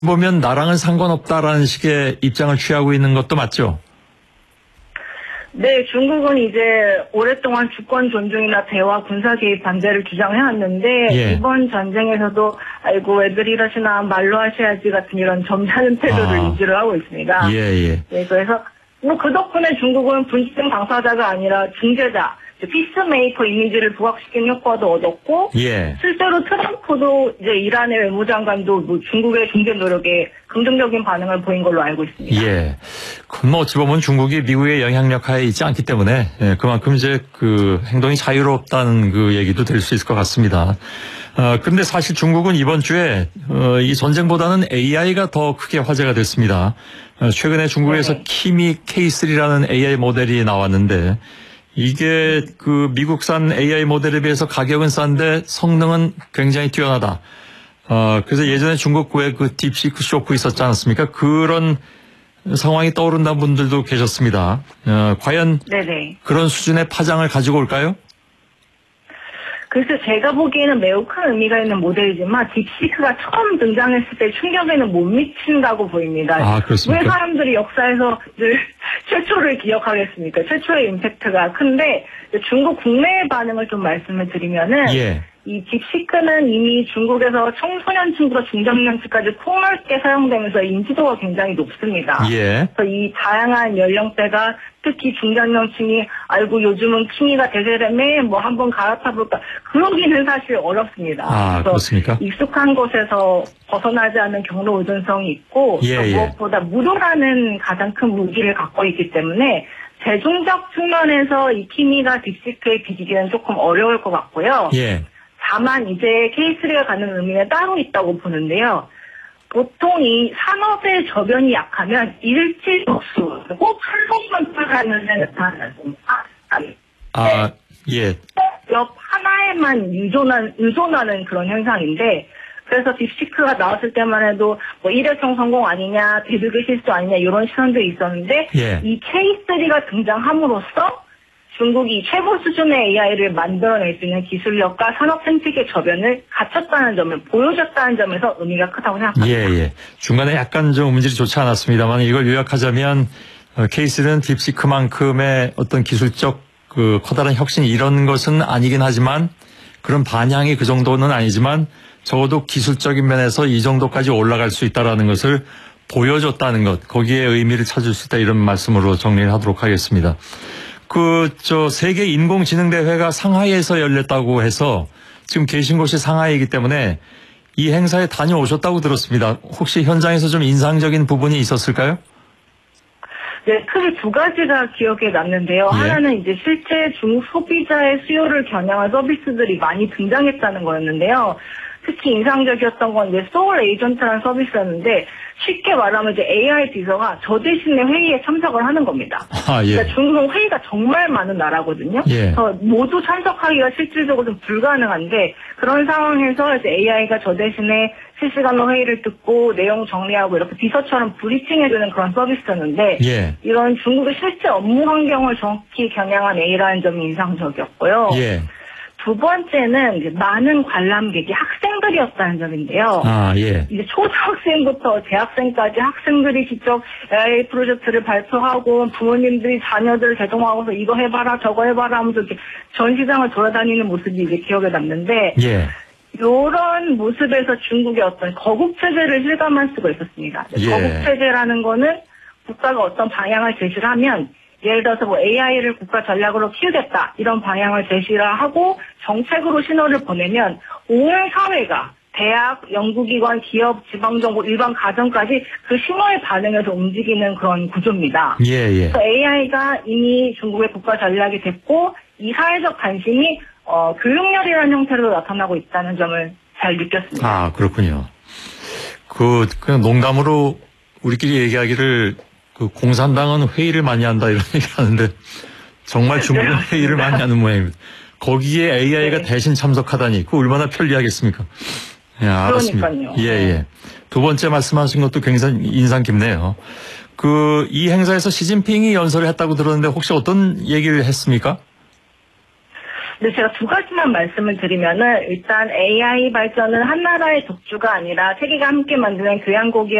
보면 나랑은 상관없다라는 식의 입장을 취하고 있는 것도 맞죠? 네, 중국은 이제 오랫동안 주권 존중이나 대화, 군사 개입 반대를 주장해왔는데 예. 이번 전쟁에서도 아이고 왜들 이러시나 말로 하셔야지 같은 이런 점잖은 태도를 유지를 하고 있습니다. 예. 네, 그래서 뭐 그 덕분에 중국은 분쟁 당사자가 아니라 중재자, 피스메이커 이미지를 부각시키는 효과도 얻었고, 예. 실제로 트럼프도 이제 이란의 외무장관도 뭐 중국의 중재 노력에 긍정적인 반응을 보인 걸로 알고 있습니다. 예. 그건 어찌 보면 중국이 미국의 영향력 하에 있지 않기 때문에 그만큼 이제 그 행동이 자유롭다는 그 얘기도 될 수 있을 것 같습니다. 근데 사실 중국은 이번 주에 이 전쟁보다는 AI가 더 크게 화제가 됐습니다. 최근에 중국에서 네. 키미 K3라는 AI 모델이 나왔는데 이게 그 미국산 AI 모델에 비해서 가격은 싼데 성능은 굉장히 뛰어나다. 그래서 예전에 중국의 그 딥시크 쇼크 있었지 않았습니까? 그런 상황이 떠오른다는 분들도 계셨습니다. 과연 네네. 그런 수준의 파장을 가지고 올까요? 그래서 제가 보기에는 매우 큰 의미가 있는 모델이지만 딥시크가 처음 등장했을 때 충격에는 못 미친다고 보입니다. 아, 그렇습니까? 왜 사람들이 역사에서 늘 최초를 기억하겠습니까? 최초의 임팩트가 큰데 중국 국내의 반응을 좀 말씀을 드리면은 예. 이 딥시크는 이미 중국에서 청소년층부터 중장년층까지 폭넓게 사용되면서 인지도가 굉장히 높습니다. 예. 그래서 이 다양한 연령대가 특히 중장년층이 아이고 요즘은 키미가 대세라며 뭐 한번 갈아타볼까 그러기는 사실 어렵습니다. 아, 그렇습니까? 익숙한 곳에서 벗어나지 않는 경로 의존성이 있고 예. 무엇보다 무도라는 가장 큰 무기를 갖고 있기 때문에 대중적 측면에서 이 키미가 딥시크에 비기기는 조금 어려울 것 같고요. 예. 다만 이제 K3가 갖는 의미는 따로 있다고 보는데요. 보통 이 산업의 저변이 약하면 일지독수, 꼭 한 곳만 풀가는 데 나타납니다. 예. 옆 하나에만 의존하는 그런 현상인데, 그래서 딥시크가 나왔을 때만 해도 뭐 일회성 성공 아니냐, 비극의 실수 아니냐 이런 시선들이 있었는데, 예. 이 K3가 등장함으로써 중국이 최고 수준의 AI를 만들어낼 수 있는 기술력과 산업 생태계 저변을 갖췄다는 점을 보여줬다는 점에서 의미가 크다고 생각합니다. 예. 중간에 약간 좀 음질이 좋지 않았습니다만 이걸 요약하자면 케이스는 딥시크만큼의 어떤 기술적 그 커다란 혁신 이런 것은 아니긴 하지만 그런 반향이 그 정도는 아니지만 적어도 기술적인 면에서 이 정도까지 올라갈 수 있다라는 것을 보여줬다는 것, 거기에 의미를 찾을 수 있다 이런 말씀으로 정리를 하도록 하겠습니다. 세계 인공지능 대회가 상하이에서 열렸다고 해서 지금 계신 곳이 상하이이기 때문에 이 행사에 다녀오셨다고 들었습니다. 혹시 현장에서 좀 인상적인 부분이 있었을까요? 네, 크게 두 가지가 기억에 남는데요. 예. 하나는 이제 실제 중국 소비자의 수요를 겨냥한 서비스들이 많이 등장했다는 거였는데요. 특히 인상적이었던 건 이제 소울 에이전트라는 서비스였는데 쉽게 말하면 이제 AI 비서가 저 대신에 회의에 참석을 하는 겁니다. 예. 그러니까 중국은 회의가 정말 많은 나라거든요. 예. 그래서 모두 참석하기가 실질적으로 좀 불가능한데 그런 상황에서 이제 AI가 저 대신에 실시간으로 회의를 듣고 내용 정리하고 이렇게 비서처럼 브리핑해주는 그런 서비스였는데 예. 이런 중국의 실제 업무 환경을 정확히 겨냥한 A라는 점이 인상적이었고요. 예. 두 번째는 이제 많은 관람객이 학생들이었다는 점인데요. 예. 이제 초등학생부터 대학생까지 학생들이 직접 AI 프로젝트를 발표하고 부모님들이 자녀들을 대동하고서 이거 해봐라 저거 해봐라 하면서 이렇게 전시장을 돌아다니는 모습이 이제 기억에 남는데 예. 이런 모습에서 중국의 어떤 거국체제를 실감할 수가 있었습니다. 예. 거국체제라는 거는 국가가 어떤 방향을 제시를 하면 예를 들어서 뭐 AI를 국가 전략으로 키우겠다 이런 방향을 제시를 하고 정책으로 신호를 보내면 온 사회가 대학, 연구기관, 기업, 지방정부, 일반 가정까지 그 신호에 반응해서 움직이는 그런 구조입니다. 예. 그래서 AI가 이미 중국의 국가 전략이 됐고 이 사회적 관심이 교육열이라는 형태로 나타나고 있다는 점을 잘 느꼈습니다. 그렇군요. 그냥 농담으로 우리끼리 얘기하기를 공산당은 회의를 많이 한다 이런 얘기 하는데 정말 중국은 네, 회의를 많이 하는 모양입니다. 거기에 AI가 네. 대신 참석하다니 그 얼마나 편리하겠습니까? 예, 알았습니다. 그러니까요. 예. 두 번째 말씀하신 것도 굉장히 인상 깊네요. 이 행사에서 시진핑이 연설을 했다고 들었는데 혹시 어떤 얘기를 했습니까? 근데 제가 두 가지만 말씀을 드리면은 일단 AI 발전은 한 나라의 독주가 아니라 세계가 함께 만드는 교향곡이